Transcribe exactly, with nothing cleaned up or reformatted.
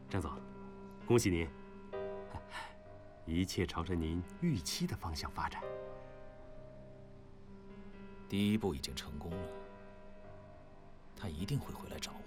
张总，恭喜您，一切朝着您预期的方向发展。 第一步已经成功了，他一定会回来找我。